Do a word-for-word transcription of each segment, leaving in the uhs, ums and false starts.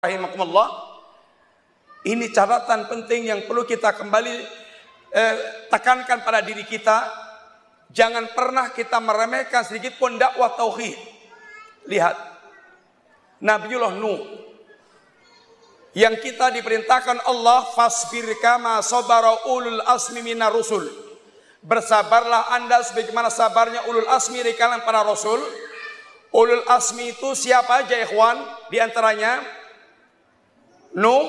rahimakumullah. Ini catatan penting yang perlu kita kembali eh, tekankan pada diri kita. Jangan pernah kita meremehkan sedikit pun dakwah tauhid. Lihat Nabiullah Nuh yang kita diperintahkan Allah, fasbir kama sabara ulul asmi minar rusul. Bersabarlah Anda sebagaimana sabarnya ulul asmi dari kalangan para rasul. Ulul asmi itu siapa aja ikhwan? Di antaranya Nuh,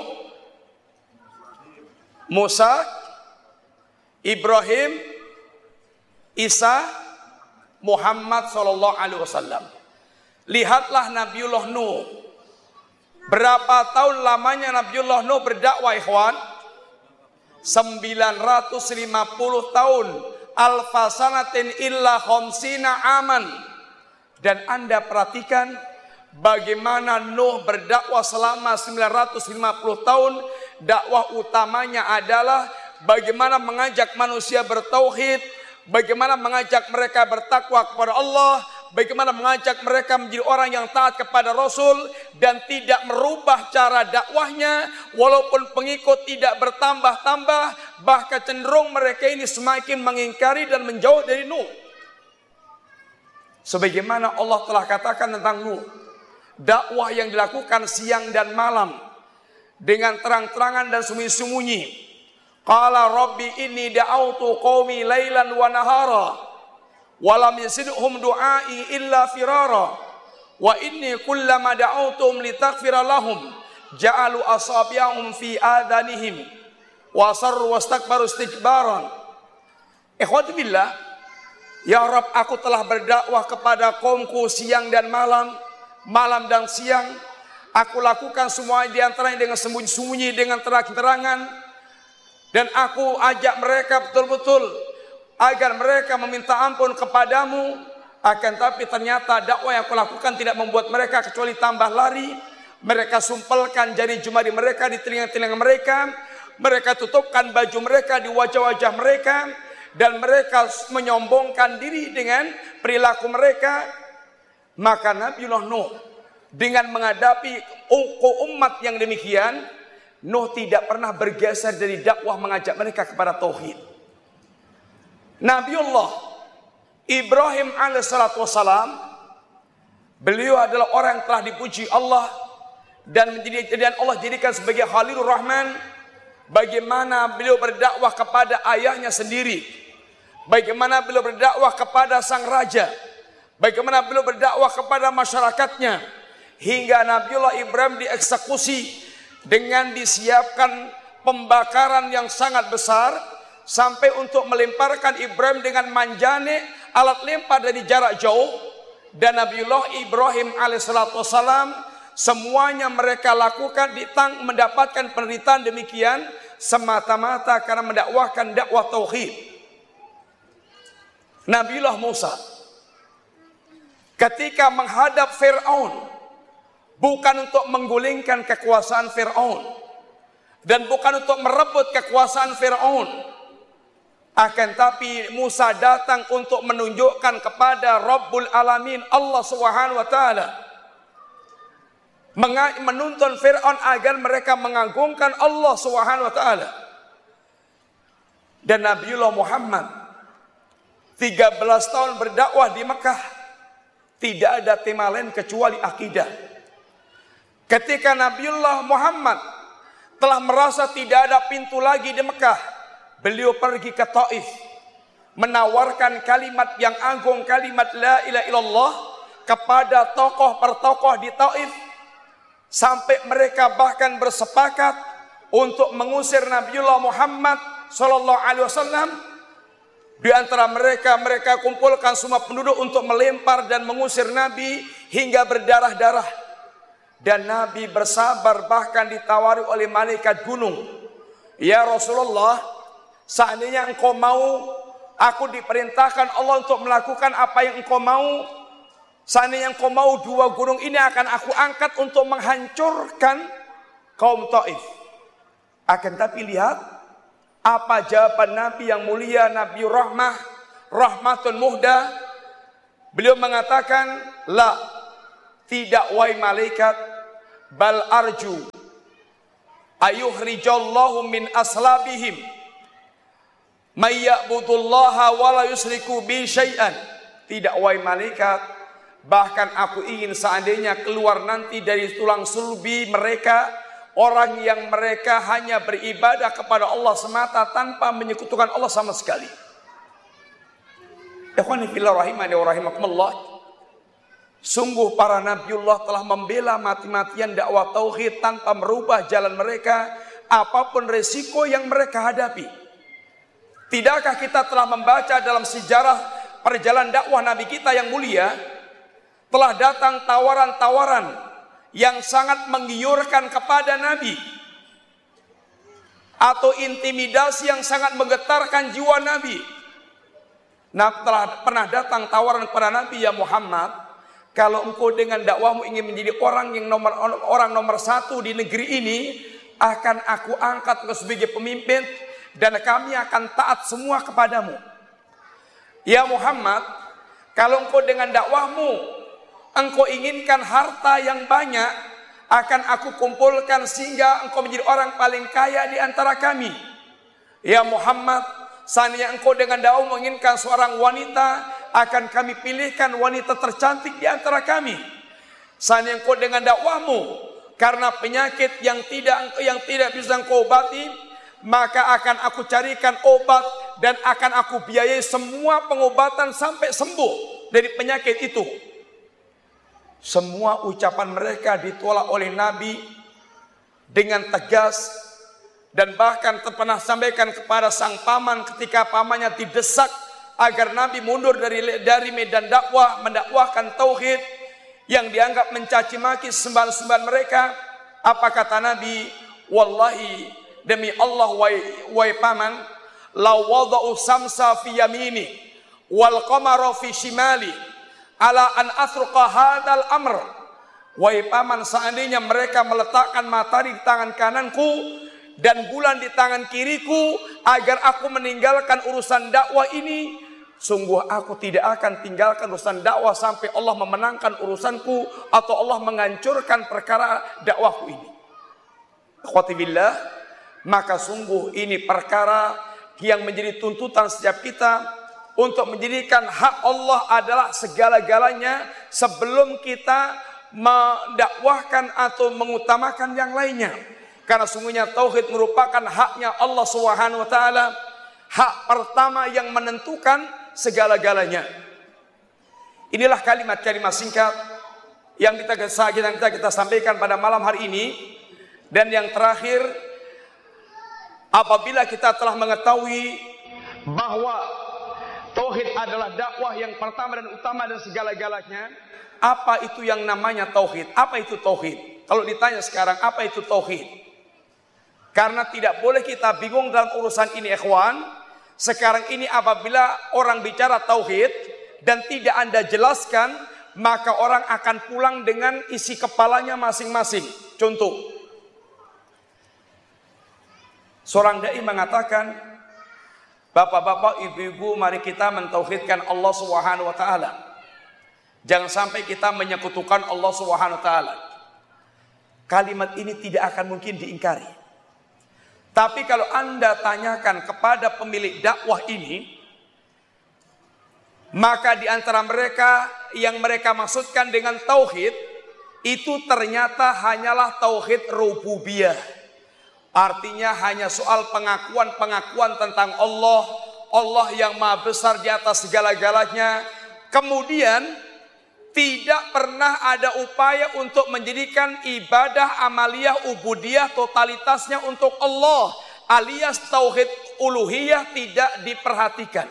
Musa, Ibrahim, Isa, Muhammad sallallahu alaihi wasallam. Lihatlah Nabiullah Nuh. Berapa tahun lamanya Nabiullah Nuh berdakwah ikhwan? sembilan ratus lima puluh tahun. Alfa sanatin illa khamsina aman. Dan Anda perhatikan bagaimana Nuh berdakwah selama sembilan ratus lima puluh tahun. Dakwah utamanya adalah bagaimana mengajak manusia bertauhid, bagaimana mengajak mereka bertakwa kepada Allah, bagaimana mengajak mereka menjadi orang yang taat kepada Rasul dan tidak merubah cara dakwahnya walaupun pengikut tidak bertambah-tambah, bahkan cenderung mereka ini semakin mengingkari dan menjauh dari Nuh. Sebagaimana Allah telah katakan tentang Nuh, dakwah yang dilakukan siang dan malam dengan terang-terangan dan sembunyi-sembunyi. Qala rabbi inni da'autu qaumi lailan wa nahara walam yasidhum du'ai illa firara wa inni kullama da'autum litaghfira lahum ja'alu asabi'ahum fi adhanihim wa sarru wastakbaru istikbaran. Ikhwati billah, ya Rabb, aku telah berdakwah kepada kaumku siang dan malam, malam dan siang. Aku lakukan semua di antaranya dengan sembunyi-sembunyi, dengan terang-terangan. Dan aku ajak mereka betul-betul agar mereka meminta ampun kepadamu. Akan tapi ternyata dakwah yang aku lakukan tidak membuat mereka kecuali tambah lari. Mereka sumpelkan jari jemari mereka di telinga-telinga mereka. Mereka tutupkan baju mereka di wajah-wajah mereka. Dan mereka menyombongkan diri dengan perilaku mereka. Maka Nabiullah Nuh dengan menghadapi umat yang demikian, Nuh tidak pernah bergeser dari dakwah mengajak mereka kepada tauhid. Nabiullah Ibrahim alaihissalatu wassalam, beliau adalah orang yang telah dipuji Allah dan menjadi dan Allah jadikan sebagai Khalilur Rahman. Bagaimana beliau berdakwah kepada ayahnya sendiri, bagaimana beliau berdakwah kepada sang raja, bagaimana beliau berdakwah kepada masyarakatnya, hingga Nabiullah Ibrahim dieksekusi dengan disiapkan pembakaran yang sangat besar sampai untuk melemparkan Ibrahim dengan manjane, alat lempar dari jarak jauh. Dan Nabiullah Ibrahim alaihissalatu wassalam semuanya mereka lakukan ditang mendapatkan penderitaan demikian semata-mata karena mendakwahkan dakwah tauhid. Nabiullah Musa ketika menghadap Fir'aun, bukan untuk menggulingkan kekuasaan Fir'aun dan bukan untuk merebut kekuasaan Fir'aun, akan tapi Musa datang untuk menunjukkan kepada Rabbul Alamin Allah Subhanahu wa taala, menuntun Fir'aun agar mereka mengagungkan Allah Subhanahu wa taala. Dan Nabiullah Muhammad tiga belas tahun berdakwah di Mekah, tidak ada tema lain kecuali akidah. Ketika Nabiullah Muhammad telah merasa tidak ada pintu lagi di Mekah, beliau pergi ke Taif, menawarkan kalimat yang agung, kalimat la ilaha illallah kepada tokoh per tokoh di Taif, sampai mereka bahkan bersepakat untuk mengusir Nabiullah Muhammad sallallahu alaihi wasallam. Di antara mereka, mereka kumpulkan semua penduduk untuk melempar dan mengusir Nabi hingga berdarah-darah. Dan Nabi bersabar, bahkan ditawari oleh malaikat gunung, ya Rasulullah, seandainya engkau mau, aku diperintahkan Allah untuk melakukan apa yang engkau mau. Seandainya engkau mau, dua gunung ini akan aku angkat untuk menghancurkan kaum Taif. Akan tapi lihat apa jawaban Nabi yang mulia, Nabi Rahmah, Rahmatun Muhda. Beliau mengatakan, la, tidak wahai malaikat, bal arju ayuhrijallahu min aslabihim may ya'budullaha wa la yusriku bi syai'an. Tidak wahai malaikat, bahkan aku ingin seandainya keluar nanti dari tulang sulbi mereka orang yang mereka hanya beribadah kepada Allah semata tanpa menyekutukan Allah sama sekali. Ikhwani fillah rahimani wa rahimakumullah. Sungguh para nabiullah telah membela mati-matian dakwah tauhid tanpa merubah jalan mereka apapun resiko yang mereka hadapi. Tidakkah kita telah membaca dalam sejarah perjalanan dakwah Nabi kita yang mulia, telah datang tawaran-tawaran yang sangat menggiurkan kepada Nabi, atau intimidasi yang sangat menggetarkan jiwa Nabi. Nah, telah pernah datang tawaran kepada Nabi, ya Muhammad, kalau engkau dengan dakwahmu ingin menjadi orang yang nomor orang nomor satu di negeri ini, akan aku angkat engkau sebagai pemimpin dan kami akan taat semua kepadamu. Ya Muhammad, kalau engkau dengan dakwahmu engkau inginkan harta yang banyak, akan aku kumpulkan sehingga engkau menjadi orang paling kaya di antara kami. Ya Muhammad, seandainya engkau dengan dakwahmu menginginkan seorang wanita, akan kami pilihkan wanita tercantik di antara kami. Seandainya engkau dengan dakwahmu karena penyakit yang tidak yang tidak bisa engkau obati, maka akan aku carikan obat dan akan aku biayai semua pengobatan sampai sembuh dari penyakit itu. Semua ucapan mereka ditolak oleh Nabi dengan tegas, dan bahkan pernah sampaikan kepada sang paman ketika pamannya didesak agar Nabi mundur dari dari medan dakwah mendakwahkan tauhid yang dianggap mencaci maki sembahan-sembahan mereka. Apa kata Nabi? Wallahi, demi Allah wahai paman, la wada'u samsa fi yamini wal qamara fi shimali ala an asruqa hadzal amr. Wahai paman, seandainya mereka meletakkan matahari di tangan kananku dan bulan di tangan kiriku agar aku meninggalkan urusan dakwah ini, sungguh aku tidak akan tinggalkan urusan dakwah sampai Allah memenangkan urusanku atau Allah menghancurkan perkara dakwahku ini. Akhwati billah, maka sungguh ini perkara yang menjadi tuntutan setiap kita untuk menjadikan hak Allah adalah segala-galanya sebelum kita mendakwahkan atau mengutamakan yang lainnya. Karena sungguhnya tauhid merupakan haknya Allah Subhanahu wa taala, hak pertama yang menentukan segala-galanya. Inilah kalimat-kalimat singkat yang kita kita kita sampaikan pada malam hari ini. Dan yang terakhir, apabila kita telah mengetahui bahwa tauhid adalah dakwah yang pertama dan utama dan segala-galanya, apa itu yang namanya tauhid? Apa itu tauhid? Kalau ditanya sekarang, apa itu tauhid? Karena tidak boleh kita bingung dalam urusan ini, ikhwan. Sekarang ini apabila orang bicara tauhid dan tidak Anda jelaskan, maka orang akan pulang dengan isi kepalanya masing-masing. Contoh, seorang dai mengatakan, bapak-bapak, ibu-ibu, mari kita mentauhidkan Allah Subhanahu wa taala. Jangan sampai kita menyekutukan Allah Subhanahu wa taala. Kalimat ini tidak akan mungkin diingkari. Tapi kalau Anda tanyakan kepada pemilik dakwah ini, maka di antara mereka yang mereka maksudkan dengan tauhid itu ternyata hanyalah tauhid rububiyah. Artinya hanya soal pengakuan-pengakuan tentang Allah, Allah yang maha besar di atas segala-galanya. Kemudian tidak pernah ada upaya untuk menjadikan ibadah amaliyah ubudiyah totalitasnya untuk Allah, alias tauhid uluhiyah tidak diperhatikan.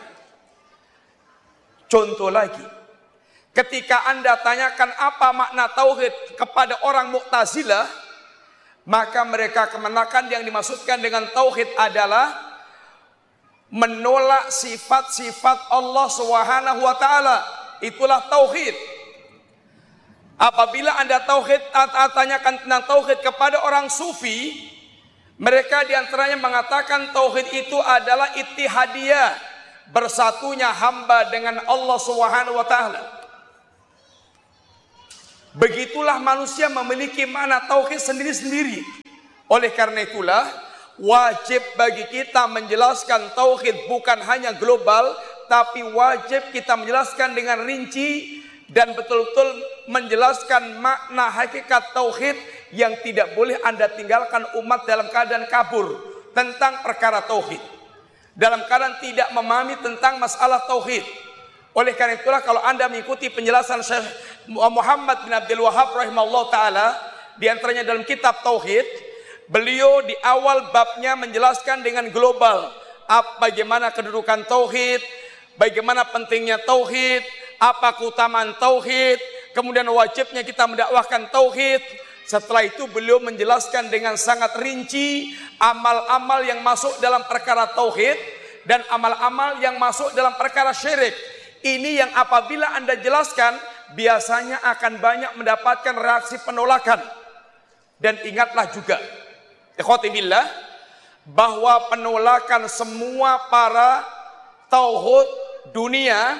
Contoh lagi, ketika Anda tanyakan apa makna tauhid kepada orang Mu'tazilah, maka mereka kemenakan yang dimaksudkan dengan tauhid adalah menolak sifat-sifat Allah Subhanahu wa taala. Itulah tauhid. Apabila Anda tauhid atau tanyakan tentang tauhid kepada orang sufi, mereka diantaranya mengatakan tauhid itu adalah ittihadiyah, bersatunya hamba dengan Allah Subhanahu wa taala. Begitulah manusia memiliki makna tauhid sendiri-sendiri. Oleh karena itulah wajib bagi kita menjelaskan tauhid bukan hanya global, tapi wajib kita menjelaskan dengan rinci dan betul-betul menjelaskan makna hakikat tauhid yang tidak boleh Anda tinggalkan umat dalam keadaan kabur tentang perkara tauhid, dalam keadaan tidak memahami tentang masalah tauhid. Oleh karena itulah kalau Anda mengikuti penjelasan Syekh Muhammad bin Abdul Wahab rahimahullah ta'ala, di antaranya dalam kitab Tauhid, beliau di awal babnya menjelaskan dengan global apa bagaimana kedudukan tauhid, bagaimana pentingnya tauhid, apa keutamaan tauhid, kemudian wajibnya kita mendakwahkan tauhid. Setelah itu beliau menjelaskan dengan sangat rinci amal-amal yang masuk dalam perkara tauhid dan amal-amal yang masuk dalam perkara syirik. Ini yang apabila Anda jelaskan biasanya akan banyak mendapatkan reaksi penolakan. Dan ingatlah juga, ikhwati billah, bahwa penolakan semua para tauhid dunia,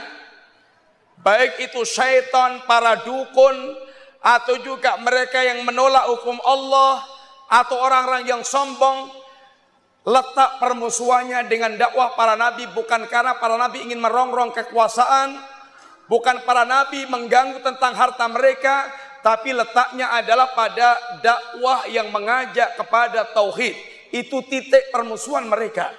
baik itu syaitan, para dukun, atau juga mereka yang menolak hukum Allah, atau orang-orang yang sombong, letak permusuhannya dengan dakwah para nabi bukan karena para nabi ingin merongrong kekuasaan, bukan para nabi mengganggu tentang harta mereka, tapi letaknya adalah pada dakwah yang mengajak kepada tauhid. Itu titik permusuhan mereka,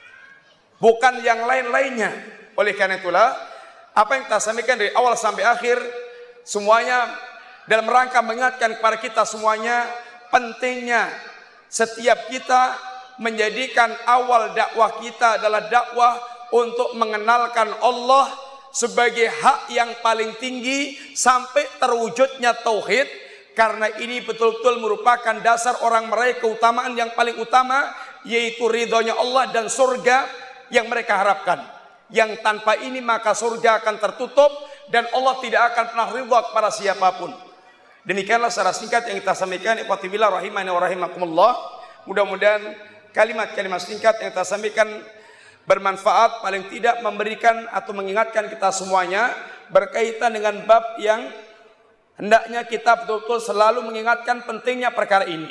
bukan yang lain-lainnya. Oleh karena itulah apa yang kita sampaikan dari awal sampai akhir semuanya dalam rangka mengingatkan kepada kita semuanya pentingnya setiap kita menjadikan awal dakwah kita adalah dakwah untuk mengenalkan Allah sebagai hak yang paling tinggi sampai terwujudnya tauhid, karena ini betul-betul merupakan dasar orang meraih keutamaan yang paling utama, yaitu ridhonya Allah dan surga yang mereka harapkan. Yang tanpa ini maka surga akan tertutup dan Allah tidak akan pernah ridha kepada siapapun. Demikianlah secara singkat yang kita sampaikan. Ikhwati billah rahimani wa rahimakumullah. Mudah-mudahan kalimat-kalimat singkat yang kita sampaikan bermanfaat, paling tidak memberikan atau mengingatkan kita semuanya berkaitan dengan bab yang hendaknya kita betul-betul selalu mengingatkan pentingnya perkara ini.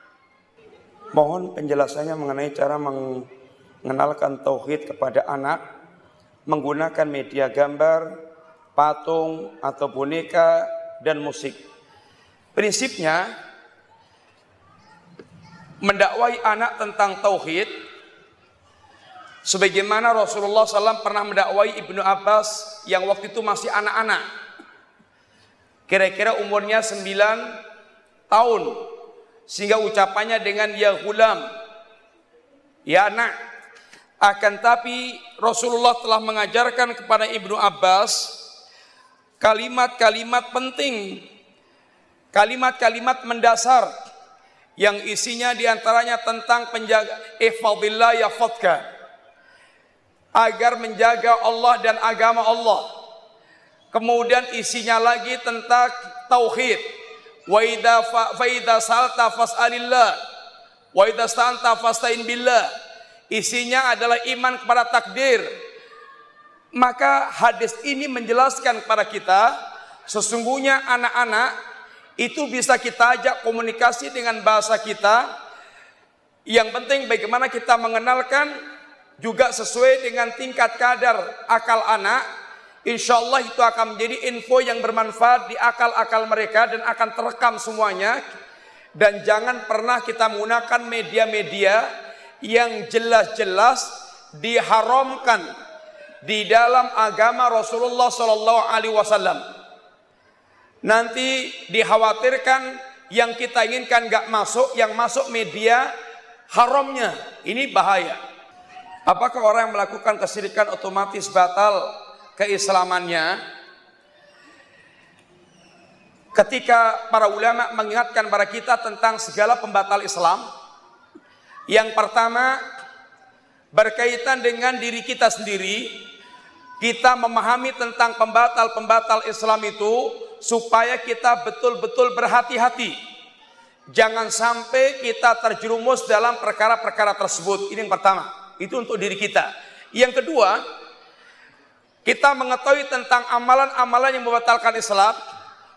Mohon penjelasannya mengenai cara mengenalkan tauhid kepada anak menggunakan media gambar, patung atau boneka dan musik. Prinsipnya mendakwai anak tentang tauhid sebagaimana Rasulullah shallallahu alaihi wasallam pernah mendakwai Ibnu Abbas yang waktu itu masih anak-anak, kira-kira umurnya sembilan tahun, sehingga ucapannya dengan ya gulam, ya anak. Akan tapi Rasulullah telah mengajarkan kepada Ibnu Abbas kalimat-kalimat penting, kalimat-kalimat mendasar yang isinya diantaranya tentang penjaga ihfadillah yahfadka, agar menjaga Allah dan agama Allah. Kemudian isinya lagi tentang tauhid, wa idza fa idza salta fas'alillah wa idza sta'anta fasta'in billah. Isinya adalah iman kepada takdir. Maka hadis ini menjelaskan kepada kita sesungguhnya anak-anak itu bisa kita ajak komunikasi dengan bahasa kita. Yang penting bagaimana kita mengenalkan juga sesuai dengan tingkat kadar akal anak. Insya Allah itu akan menjadi info yang bermanfaat di akal-akal mereka dan akan terekam semuanya. Dan jangan pernah kita menggunakan media-media yang jelas-jelas diharamkan di dalam agama Rasulullah shallallahu alaihi wasallam. Nanti dikhawatirkan yang kita inginkan gak masuk, yang masuk media haramnya. Ini bahaya. Apakah orang yang melakukan kesyirikan otomatis batal keislamannya? Ketika para ulama mengingatkan kepada kita tentang segala pembatal Islam, yang pertama berkaitan dengan diri kita sendiri. Kita memahami tentang pembatal-pembatal Islam itu supaya kita betul-betul berhati-hati. Jangan sampai kita terjerumus dalam perkara-perkara tersebut. Ini yang pertama. Itu untuk diri kita. Yang kedua, kita mengetahui tentang amalan-amalan yang membatalkan Islam.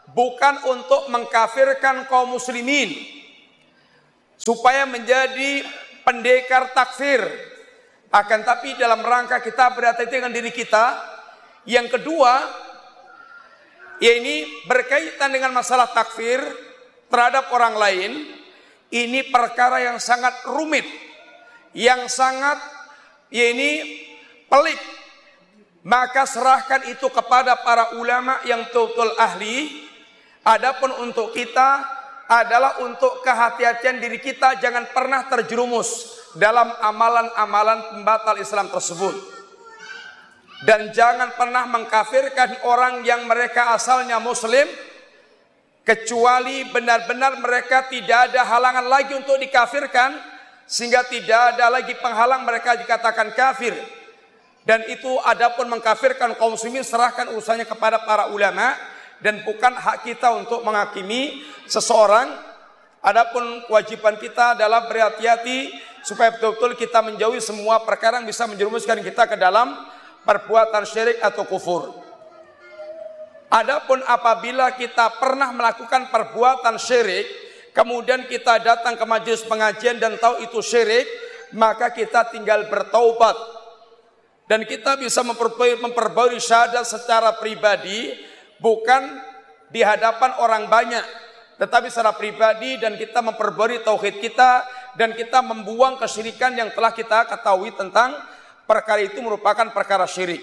bukan untuk mengkafirkan kaum muslimin supaya menjadi pendekar takfir, akan tapi dalam rangka kita berhati-hati dengan diri kita. Yang kedua, yaitu berkaitan dengan masalah takfir terhadap orang lain. Ini perkara yang sangat rumit, yang sangat yaitu pelik. Maka serahkan itu kepada para ulama yang betul-betul ahli. Adapun untuk kita adalah untuk kehati-hatian diri kita, jangan pernah terjerumus dalam amalan-amalan pembatal Islam tersebut. Dan jangan pernah mengkafirkan orang yang mereka asalnya muslim, kecuali benar-benar mereka tidak ada halangan lagi untuk dikafirkan, sehingga tidak ada lagi penghalang mereka dikatakan kafir. Dan itu adapun mengkafirkan kaum muslimin, serahkan urusannya kepada para ulama, dan bukan hak kita untuk menghakimi seseorang. Adapun kewajiban kita adalah berhati-hati supaya betul-betul kita menjauhi semua perkara yang bisa menjerumuskan kita ke dalam perbuatan syirik atau kufur. Adapun apabila kita pernah melakukan perbuatan syirik, kemudian kita datang ke majelis pengajian dan tahu itu syirik, maka kita tinggal bertaubat. Dan kita bisa memperbarui, memperbarui syahadat secara pribadi, bukan di hadapan orang banyak, tetapi secara pribadi, dan kita memperbarui tauhid kita, dan kita membuang kesyirikan yang telah kita ketahui tentang perkara itu merupakan perkara syirik.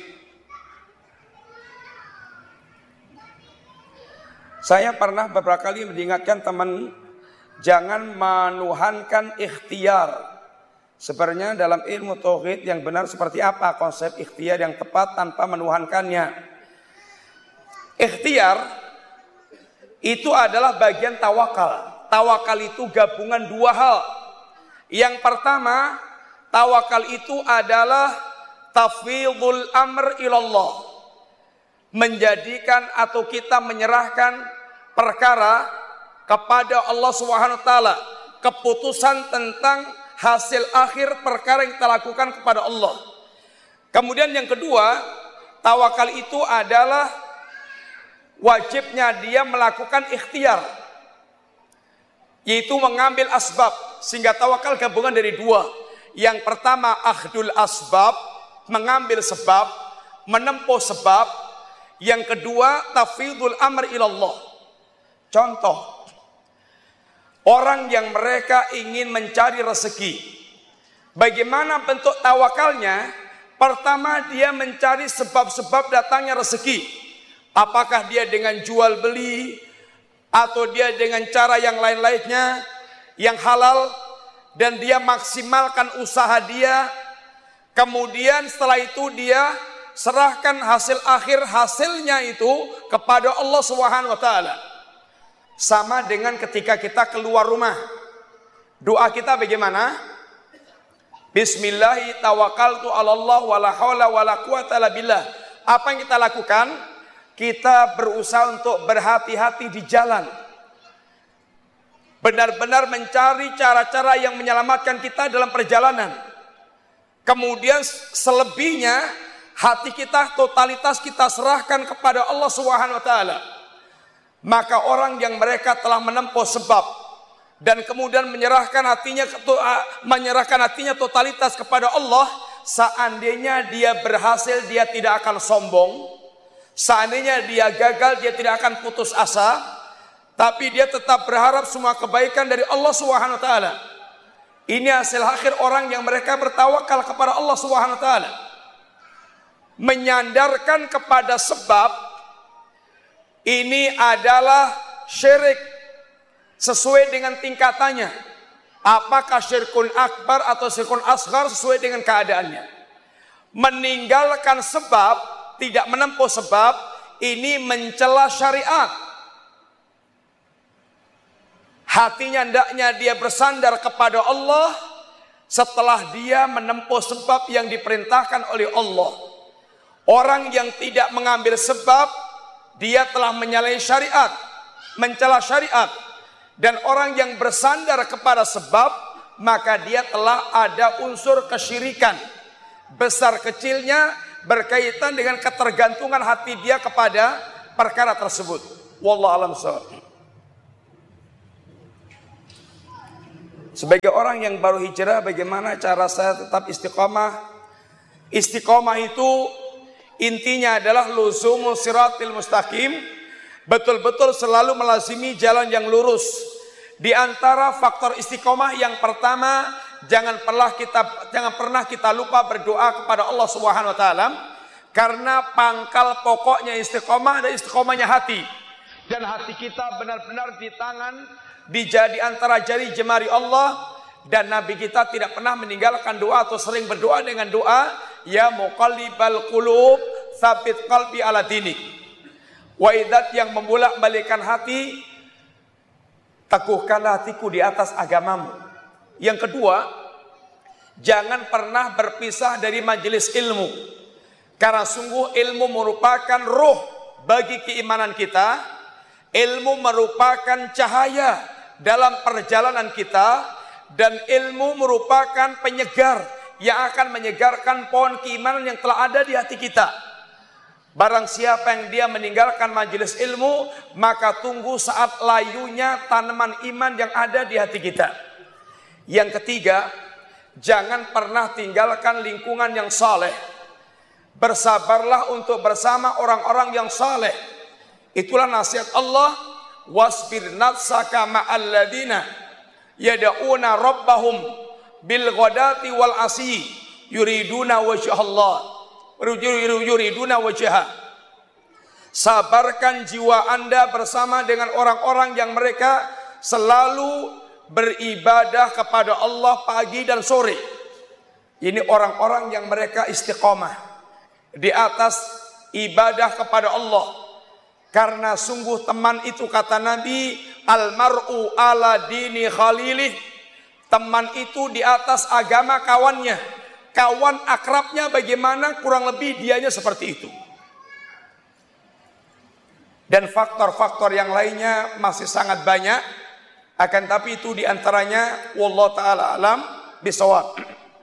Saya pernah beberapa kali mengingatkan teman, jangan menuhankan ikhtiar. Sebenarnya dalam ilmu tauhid yang benar seperti apa konsep ikhtiar yang tepat tanpa menuhankannya? Ikhtiar itu adalah bagian tawakal. Tawakal itu gabungan dua hal. Yang pertama, tawakal itu adalah tafwidul amr ilallah, menjadikan atau kita menyerahkan perkara kepada Allah Subhanahu wa taala, keputusan tentang hasil akhir perkara yang kita lakukan kepada Allah. Kemudian yang kedua, tawakal itu adalah wajibnya dia melakukan ikhtiar, yaitu mengambil asbab. Sehingga tawakal gabungan dari dua. Yang pertama akhdul asbab, mengambil sebab, menempuh sebab. Yang kedua tafwidul amr ilallah. Contoh, orang yang mereka ingin mencari rezeki, bagaimana bentuk tawakalnya? Pertama, dia mencari sebab-sebab datangnya rezeki. Apakah dia dengan jual beli, atau dia dengan cara yang lain-lainnya yang halal, dan dia maksimalkan usaha dia. Kemudian setelah itu dia serahkan hasil akhir hasilnya itu kepada Allah Subhanahu wa taala. Sama dengan ketika kita keluar rumah, doa kita bagaimana? Bismillahi tawakkaltu 'alallah wala haula wala quwata illa billah. Apa yang kita lakukan? Kita berusaha untuk berhati-hati di jalan, benar-benar mencari cara-cara yang menyelamatkan kita dalam perjalanan. Kemudian selebihnya hati kita, totalitas kita serahkan kepada Allah Subhanahu wa taala. Maka orang yang mereka telah menempuh sebab dan kemudian menyerahkan hatinya menyerahkan hatinya totalitas kepada Allah, seandainya dia berhasil, dia tidak akan sombong. Seandainya dia gagal, dia tidak akan putus asa, tapi dia tetap berharap semua kebaikan dari Allah Subhanahu wa taala. Ini hasil akhir orang yang mereka bertawakal kepada Allah Subhanahu wa taala. Menyandarkan kepada sebab ini adalah syirik sesuai dengan tingkatannya. Apakah syirkun akbar atau syirkun asghar sesuai dengan keadaannya. Meninggalkan sebab, tidak menempuh sebab, ini mencela syariat. Hatinya hendaknya dia bersandar kepada Allah setelah dia menempuh sebab yang diperintahkan oleh Allah. Orang yang tidak mengambil sebab, dia telah menyalahi syariat, mencela syariat. Dan orang yang bersandar kepada sebab, maka dia telah ada unsur kesyirikan. Besar kecilnya berkaitan dengan ketergantungan hati dia kepada perkara tersebut. Wallahu a'lam bishawab. Sebagai orang yang baru hijrah, bagaimana cara saya tetap istiqomah? Istiqomah itu intinya adalah luzumu siratil mustaqim, betul-betul selalu melazimi jalan yang lurus. Di antara faktor istiqomah yang pertama, jangan pernah kita jangan pernah kita lupa berdoa kepada Allah Subhanahu wa taala, karena pangkal pokoknya istiqomah dan istiqomahnya hati. Dan hati kita benar-benar di tangan di jadi antara jari jemari Allah, dan Nabi kita tidak pernah meninggalkan doa atau sering berdoa dengan doa ya muqallibal qulub tsabit qalbi ala dinik. Waidat yang membolak-balikkan hati, teguhkanlah hatiku di atas agamamu. Yang kedua, jangan pernah berpisah dari majelis ilmu, karena sungguh ilmu merupakan ruh bagi keimanan kita. Ilmu merupakan cahaya dalam perjalanan kita, dan ilmu merupakan penyegar yang akan menyegarkan pohon keimanan yang telah ada di hati kita. Barang siapa yang dia meninggalkan majelis ilmu, maka tunggu saat layunya tanaman iman yang ada di hati kita. Yang ketiga, jangan pernah tinggalkan lingkungan yang saleh. Bersabarlah untuk bersama orang-orang yang saleh. Itulah nasihat Allah, wasbir nafsaka ma'al ladina yad'una rabbahum bil ghadati wal asyi yuriduna wajha Allah yuriduna wajha. Sabarkan jiwa Anda bersama dengan orang-orang yang mereka selalu beribadah kepada Allah pagi dan sore. Ini orang-orang yang mereka istiqomah di atas ibadah kepada Allah. Karena sungguh teman itu, kata Nabi, almar'u ala dini khalilih. Teman itu di atas agama kawannya. Kawan akrabnya bagaimana, kurang lebih dianya seperti itu. Dan faktor-faktor yang lainnya masih sangat banyak. Akan tapi itu diantaranya, wallahu ta'ala alam bisawab.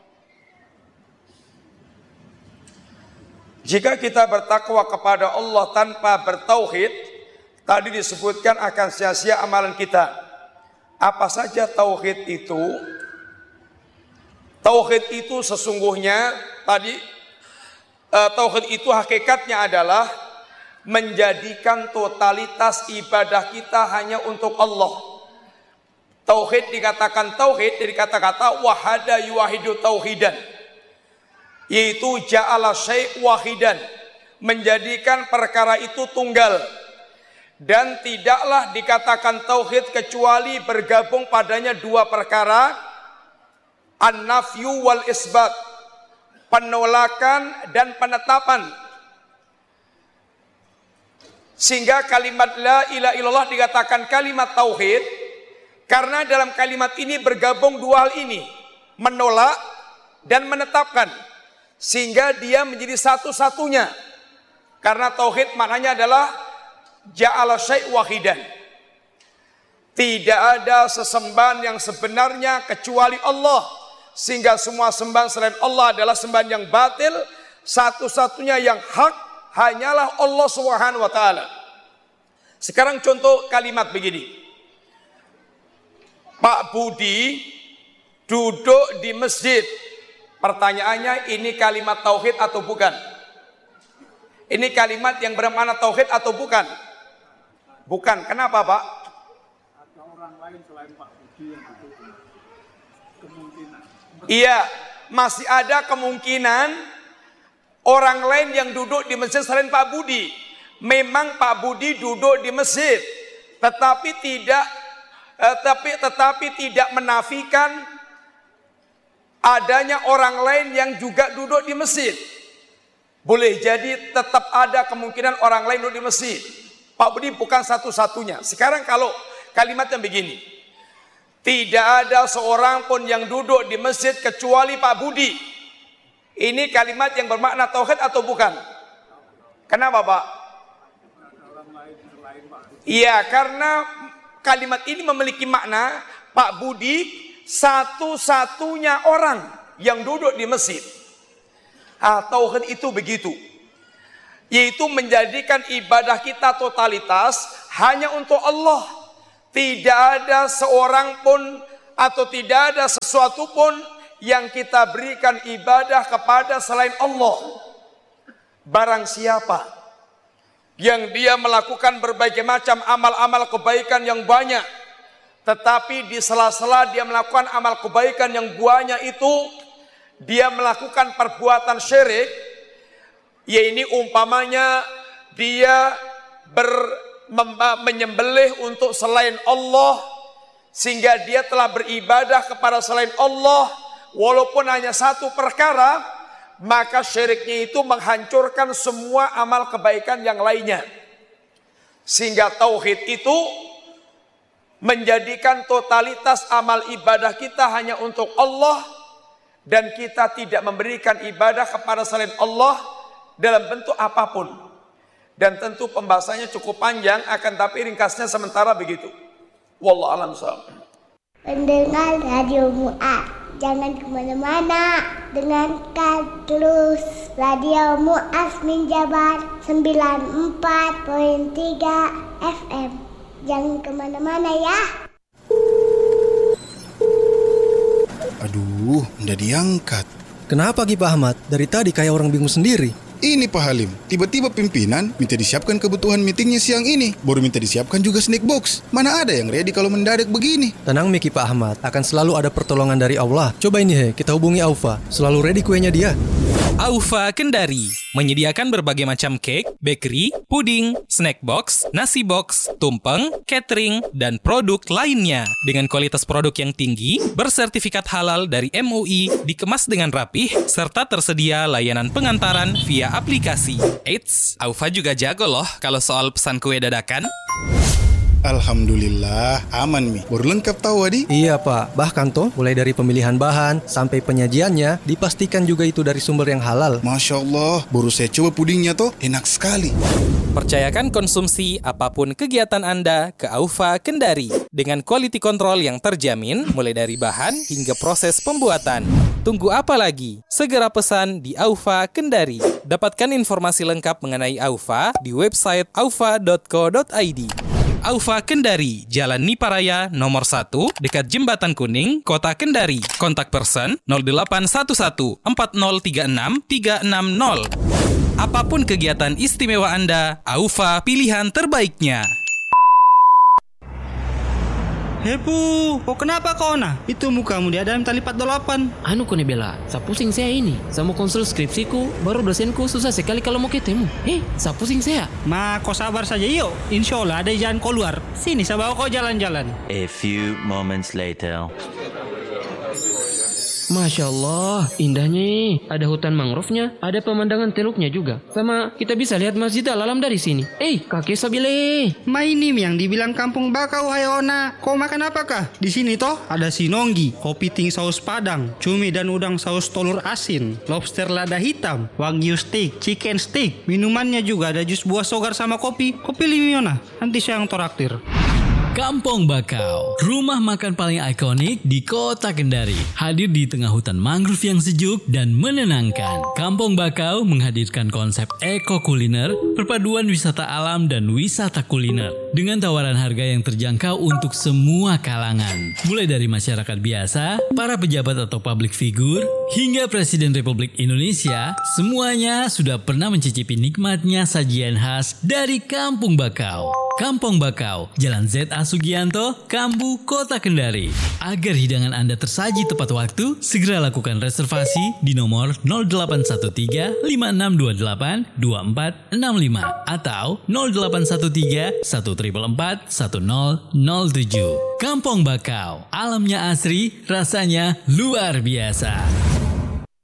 Jika kita bertakwa kepada Allah tanpa bertauhid, tadi disebutkan akan sia-sia amalan kita. Apa saja tauhid itu? Tauhid itu sesungguhnya tadi uh, tauhid itu hakikatnya adalah menjadikan totalitas ibadah kita hanya untuk Allah. Tauhid dikatakan tauhid dari kata-kata wahada yuwahidu tauhidan, yaitu ja'ala syai' wahidan, menjadikan perkara itu tunggal. Dan tidaklah dikatakan tauhid kecuali bergabung padanya dua perkara, an-nafyu wal isbat, penolakan dan penetapan. Sehingga kalimat la ilaha illallah dikatakan kalimat tauhid, karena dalam kalimat ini bergabung dua hal ini, menolak dan menetapkan. Sehingga dia menjadi satu-satunya. Karena tauhid maknanya adalah ja'ala syai' wahidan. Tidak ada sesembahan yang sebenarnya kecuali Allah. Sehingga semua sembahan selain Allah adalah sembahan yang batil. Satu-satunya yang hak hanyalah Allah Subhanahu wa taala. Sekarang contoh kalimat begini. Pak Budi duduk di masjid. Pertanyaannya, ini kalimat tauhid atau bukan? Ini kalimat yang bermakna tauhid atau bukan? Bukan. Kenapa, Pak? Ada orang lain selain Pak Budi yang duduk. Kemungkinan. Iya, masih ada kemungkinan orang lain yang duduk di masjid selain Pak Budi. Memang Pak Budi duduk di masjid, tetapi tidak eh, tapi tetapi tidak menafikan adanya orang lain yang juga duduk di masjid. Boleh jadi tetap ada kemungkinan orang lain duduk di masjid. Pak Budi bukan satu-satunya. Sekarang kalau kalimatnya begini, tidak ada seorang pun yang duduk di masjid kecuali Pak Budi. Ini kalimat yang bermakna tauhid atau bukan? Kenapa, Pak? Iya, karena kalimat ini memiliki makna Pak Budi satu-satunya orang yang duduk di masjid. Ah, tauhid itu begitu. yaitu menjadikan ibadah kita totalitas hanya untuk Allah. Tidak ada seorang pun atau tidak ada sesuatu pun yang kita berikan ibadah kepada selain Allah. Barang siapa yang dia melakukan berbagai macam amal-amal kebaikan yang banyak, tetapi di sela-sela dia melakukan amal kebaikan yang banyak itu, dia melakukan perbuatan syirik, yaitu umpamanya dia ber, mem, menyembelih untuk selain Allah, sehingga dia telah beribadah kepada selain Allah, walaupun hanya satu perkara, maka syiriknya itu menghancurkan semua amal kebaikan yang lainnya. Sehingga tauhid itu menjadikan totalitas amal ibadah kita hanya untuk Allah, dan kita tidak memberikan ibadah kepada selain Allah dalam bentuk apapun. Dan tentu pembahasannya cukup panjang, akan tapi ringkasnya sementara begitu. Wallahu a'lam bishawab. Pendengar Radio Mu'ad, jangan kemana-mana, dengarkan terus Radio Mu'az Minjabar sembilan puluh empat koma tiga F M. Jangan kemana-mana ya. Aduh, nggak diangkat. Kenapa Ki Pak Ahmad? Dari tadi kayak orang bingung sendiri. Ini Pak Halim, tiba-tiba pimpinan minta disiapkan kebutuhan meetingnya siang ini. Baru minta disiapkan juga snack box. Mana ada yang ready kalau mendadak begini? Tenang Miki Pak Ahmad, akan selalu ada pertolongan dari Allah. Coba ini he, kita hubungi Aufa. Selalu ready kuenya dia. Aufa Kendari menyediakan berbagai macam cake, bakery, puding, snack box, nasi box, tumpeng, catering, dan produk lainnya. Dengan kualitas produk yang tinggi, bersertifikat halal dari M U I, dikemas dengan rapih, serta tersedia layanan pengantaran via aplikasi. Eits, Aufa juga jago loh kalau soal pesan kue dadakan. Alhamdulillah, aman Mi. Baru lengkap tahu Adi? Iya Pak, bahkan toh mulai dari pemilihan bahan sampai penyajiannya dipastikan juga itu dari sumber yang halal. Masya Allah, baru saya coba pudingnya toh, enak sekali. Percayakan konsumsi apapun kegiatan Anda ke Aufa Kendari dengan quality control yang terjamin mulai dari bahan hingga proses pembuatan. Tunggu apa lagi? Segera pesan di Aufa Kendari. Dapatkan informasi lengkap mengenai Aufa di website aufa dot co dot i d. Aufa Kendari, Jalan Niparaya nomor satu, dekat Jembatan Kuning, Kota Kendari. Kontak person nol delapan satu satu empat nol tiga enam tiga enam nol. Apapun kegiatan istimewa Anda, Aufa pilihan terbaiknya. Hepu, kok kenapa kau nah? Itu mukamu dia dalam tali empat delapan. Anu kone bela, sa pusing saya ini. Sama konsul skripsiku, baru dosenku susah sekali kalau mau ketemu. Eh, sa pusing saya. Ma, kau sabar saja yuk. Insya Allah ada jalan keluar. Sini, saya bawa kau jalan-jalan. A few moments later. Masya Allah, indahnya. Ada hutan mangrove-nya, ada pemandangan teluknya juga. Sama kita bisa lihat Masjid Al-Alam dari sini. Eh, kakek Sabile. Ma ini yang dibilang kampung bakau Hayona. Kau makan apakah? Di sini toh ada sinonggi, kopi ting saus padang, cumi dan udang saus telur asin, lobster lada hitam, wagyu steak, chicken steak. Minumannya juga ada jus buah sogar sama kopi. Kopi limiona. Nanti saya yang toraktir. Kampung Bakau, rumah makan paling ikonik di Kota Kendari. Hadir di tengah hutan mangrove yang sejuk dan menenangkan. Kampung Bakau menghadirkan konsep eko kuliner, perpaduan wisata alam dan wisata kuliner. Dengan tawaran harga yang terjangkau untuk semua kalangan. Mulai dari masyarakat biasa, para pejabat atau public figure, hingga Presiden Republik Indonesia, semuanya sudah pernah mencicipi nikmatnya sajian khas dari Kampung Bakau. Kampung Bakau, Jalan Z A Sugianto, Kambu, Kota Kendari. Agar hidangan Anda tersaji tepat waktu, segera lakukan reservasi di nomor nol delapan satu tiga lima enam dua delapan dua empat enam lima atau nol delapan satu tiga satu empat empat satu nol nol tujuh. Kampung Bakau, alamnya asri, rasanya luar biasa.